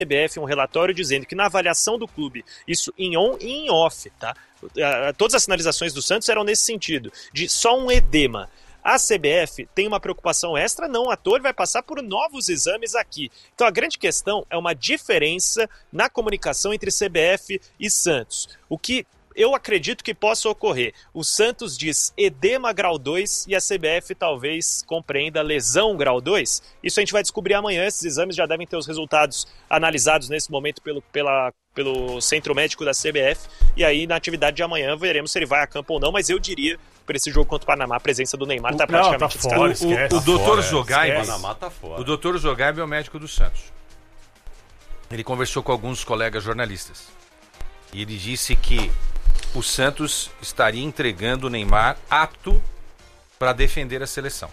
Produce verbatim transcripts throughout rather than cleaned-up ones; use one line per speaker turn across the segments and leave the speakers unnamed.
B F um relatório dizendo que na avaliação do clube, isso em on e em off, tá? Todas as sinalizações do Santos eram nesse sentido, de só um edema. A C B F tem uma preocupação extra, não à toa, ele vai passar por novos exames aqui. Então a grande questão é uma diferença na comunicação entre C B F e Santos. O que eu acredito que possa ocorrer. O Santos diz edema grau dois e a C B F talvez compreenda lesão grau dois. Isso a gente vai descobrir amanhã. Esses exames já devem ter os resultados analisados nesse momento pelo, pela, pelo centro médico da C B F. E aí na atividade de amanhã veremos se ele vai a campo ou não, mas eu diria para esse jogo contra o Panamá, a presença do Neymar está praticamente
descartada. O, o, o doutor Zogaib,
tá
o doutor Zogaib é o médico do Santos. Ele conversou com alguns colegas jornalistas e ele disse que o Santos estaria entregando o Neymar apto para defender a seleção.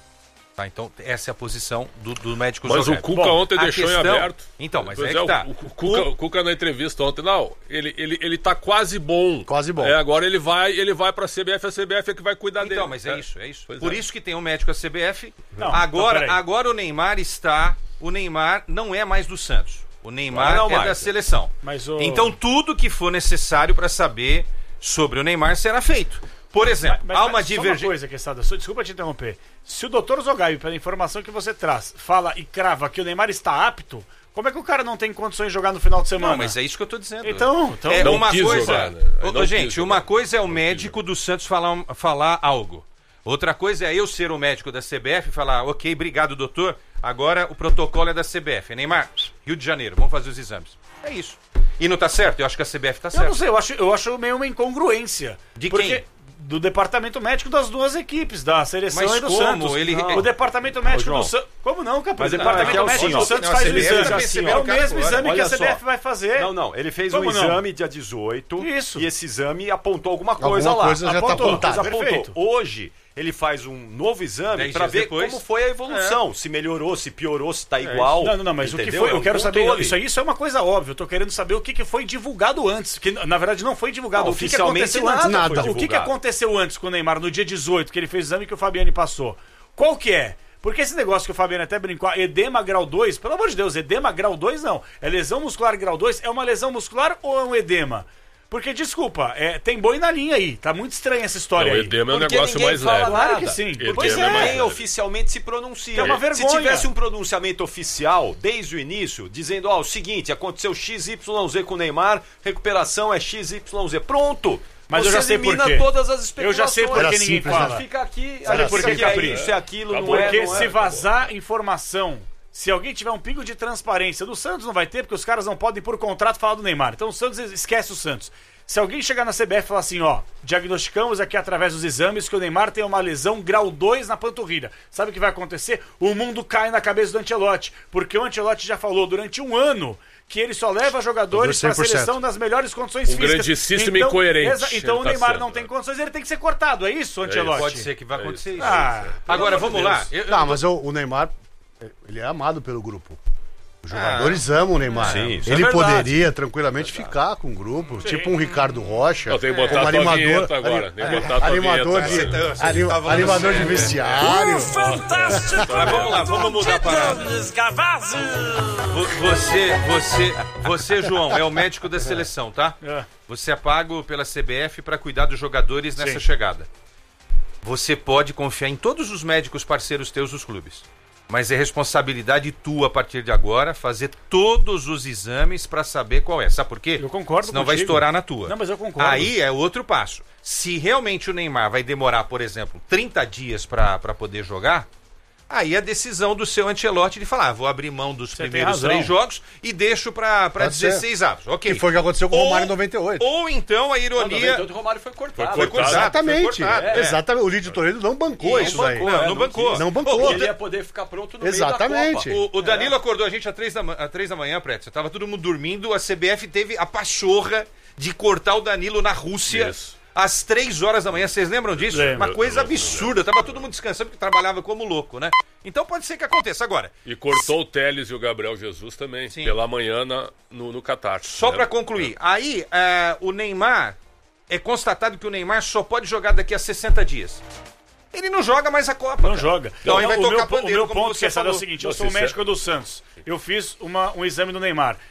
Tá, então essa é a posição do, do médico
Mas
Zogaib.
o Cuca
Bom,
ontem deixou
questão...
em aberto.
Então, mas
pois
é
é
que tá.
O, o, Cuca, o Cuca na entrevista ontem, não, ele, ele, ele tá quase bom.
Quase bom.
É, agora ele vai, ele vai pra C B F, a C B F é que vai cuidar
então,
dele.
Então, mas é, é isso, é isso.
Pois
Por
é.
isso que tem um médico da C B F.
Não,
agora,
então,
agora o Neymar está... O Neymar não é mais do Santos. O Neymar
não
é
mais.
da seleção.
Mas o...
Então tudo que for necessário para saber sobre o Neymar será feito. Por exemplo,
mas, mas,
há uma
mas
divergência...
Só uma coisa, Quesada, só- desculpa te interromper. Se o doutor Zogaib, pela informação que você traz, fala e crava que o Neymar está apto, como é que o cara não tem condições de jogar no final de semana?
Não, mas é isso que eu tô dizendo.
Então, então
é
não
uma
quis
coisa...
jogar, né?
Ô,
Não
gente,
quis
uma
jogar.
coisa é o
Não
médico do Santos falar, falar algo. Outra coisa é eu ser o médico da C B F e falar, ok, obrigado, doutor, agora o protocolo é da C B F. Neymar, Rio de Janeiro, vamos fazer os exames. É isso. E não tá certo? Eu acho que a C B F tá
Eu
certa.
não sei, eu acho, eu acho meio uma incongruência.
De
porque
quem?
Do departamento médico das duas equipes, da seleção
Mas
e do
como?
Santos.
Ele-
Não. O departamento médico
João.
do Santos. Como não, Capri?
Mas
O
é-
departamento
é que é
médico
assim,
do
ó.
Santos
Não, a
faz o
C B F
exame.
tá
Assim,
percebendo
é o
o cara
mesmo
agora.
exame que
Olha
a C B F
só.
vai fazer.
Não, não, ele fez
Como
um
não?
exame dia dezoito.
Isso.
E esse exame apontou alguma coisa
Alguma
lá.
coisa já tá
Apontou,
apontada.
apontou.
Perfeito.
Hoje ele faz um novo exame
Dez
para
dias
ver
depois.
como foi a evolução, se melhorou, se piorou, se tá igual.
Não, não, não, mas o que
entendeu?
foi,
É
eu
um
quero saber,
controle.
isso aí isso é uma coisa óbvia, eu tô querendo saber o que, que foi divulgado antes, que na verdade não foi divulgado,
Não,
o que, que
oficialmente
aconteceu
nada
antes,
foi
o que, que
divulgado.
aconteceu antes com o Neymar no dia dezoito, que ele fez o exame que o Fabiane passou, qual que é? Porque esse negócio que o Fabiano até brincou, edema grau dois, pelo amor de Deus, edema grau dois não, é lesão muscular grau dois, é uma lesão muscular ou é um edema? Porque, desculpa, é, tem boi na linha aí. Tá muito estranha essa história
Não,
aí.
edema é um
Porque
negócio
ninguém
mais
fala
leve.
Claro
nada.
que sim.
Edema
Pois
é mais
é.
leve.
Ninguém oficialmente se pronuncia.
É uma
Se
vergonha.
tivesse um pronunciamento oficial desde o início, dizendo, ó, o seguinte, aconteceu X Y Z com o Neymar, recuperação é X Y Z. Pronto!
Mas
Você
eu já sei por
elimina
quê.
todas as
Eu
especulações.
já sei por
Era
que ninguém
simples,
fala.
Fica aqui,
Sabe
ah,
por
isso
quê,
aqui é
Capri?
isso, é aquilo,
Acabou.
não é,
Porque
não é.
se vazar informação, se alguém tiver um pingo de transparência, do Santos não vai ter, porque os caras não podem, por contrato, falar do Neymar. Então o Santos esquece o Santos. Se alguém chegar na C B F e falar assim, ó, diagnosticamos aqui através dos exames que o Neymar tem uma lesão grau dois na panturrilha. Sabe o que vai acontecer? O mundo cai na cabeça do Ancelotti, porque o Ancelotti já falou durante um ano que ele só leva jogadores para a
cem por cento.
seleção nas melhores condições
Um
físicas.
grandíssimo
então,
incoerente.
exa- Então
Ele
o
tá
Neymar
certo,
não tem
né?
condições, ele tem que ser cortado, é isso, Ancelotti?
Pode ser que vai
É
acontecer isso.
Ah,
Agora,
pelo amor
vamos
de
lá.
Deus.
Eu- eu-
Tá, mas o, o Neymar, ele é amado pelo grupo. Os jogadores amam o Neymar.
Sim, isso é
Ele
verdade.
poderia tranquilamente ficar com o grupo, tipo um Ricardo Rocha,
Não, tem que botar
como
a tua
animador,
vinheta agora, tem que botar a tua
animador
vinheta.
de,
Você
anim-
tava no
animador de
sério.
vestiário.
Mas vamos lá, vamos mudar a parada. Vo- Você, você, você, João, é o médico da seleção, tá?
É.
Você é pago pela C B F para cuidar dos jogadores nessa
Sim.
chegada. Você pode confiar em todos os médicos parceiros teus dos clubes. Mas é responsabilidade tua a partir de agora fazer todos os exames para saber qual é. Sabe por quê?
Eu concordo
Senão vai
contigo.
estourar na tua.
Não, mas eu concordo.
Aí é outro passo. Se realmente o Neymar vai demorar, por exemplo, trinta dias para poder jogar, aí é decisão do seu Ancelotti de falar, ah, vou abrir mão dos
Você tem
primeiros
razão.
três jogos e deixo para
Pode
dezesseis avos. Ok.
Que foi o que aconteceu com o
Ou-
Romário em noventa e oito.
Ou então a ironia...
O Romário foi cortado.
Foi cortado.
Exatamente.
Foi cortado, é.
Exatamente. O Lídio Toledo não bancou
Não
isso
bancou,
daí.
não,
é,
não
não
bancou.
quis.
Não bancou.
O-
Ele ia poder ficar pronto no
Exatamente.
meio da Copa.
O, o Danilo acordou a gente às três da, ma- às três da manhã, Prédio. Tava todo mundo dormindo, a C B F teve a pachorra de cortar o Danilo na Rússia
Isso.
às três horas da manhã. Vocês lembram disso?
Lembro.
Uma coisa absurda. Tava todo mundo descansando porque trabalhava como louco, né? Então pode ser que aconteça. Agora,
E cortou o Telles e o Gabriel Jesus também,
Sim.
pela manhã na, no, no Qatar.
só
né?
pra concluir. Aí, é, o Neymar, é constatado que o Neymar só pode jogar daqui a sessenta dias. Ele não joga mais a Copa.
Não
cara.
joga.
Então ele vai
o
tocar
meu,
pandeiro,
o meu
como
ponto
você
que é, é o
falou.
seguinte,
Não,
eu sou o
sincero.
médico do Santos. Eu fiz uma, um exame do Neymar.